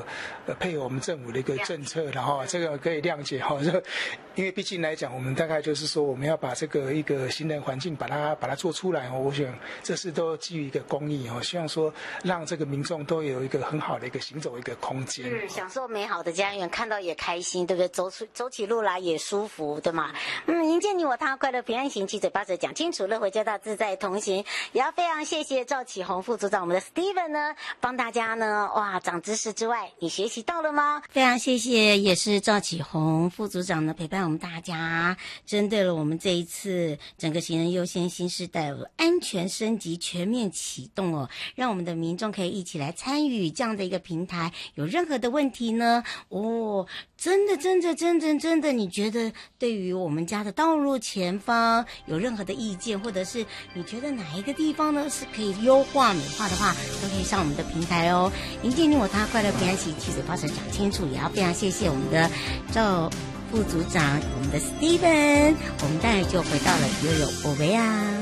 配合我们政府的一个政策的哈，这个可以谅解哈。因为毕竟来讲，我们大概就是说，我们要把这个一个行人环境把它做出来哦。我想这是都基于一个公益哦，希望说让这个民众都有一个很好的一个行走一个空间， 享受美好的家园，看到也开心，对不对？走起路来也舒服，对吗？迎接你我他，快乐平安行，七嘴八舌讲清楚，乐活街道自在同行。也要非常谢谢赵启宏副组长，我们的 Steven 呢，帮大家呢长知识之外，你学习到了吗？非常谢谢，也是赵启宏副组长呢陪伴我们大家，针对了我们这一次整个行人优先新时代安全升级全面启动哦，让我们的民众可以一起来参与这样的一个平台。有任何的问题呢，真的，你觉得对于我们家的道路前方有任何的意见，或者是你觉得哪一个地方呢是可以优化美化的话，都可以上我们的平台哦。迎接你我他，快乐平安喜，七嘴八舌讲清楚。也要非常谢谢我们的赵副组长，我们的 Steven， 我们当然就回到了悠悠我为啊。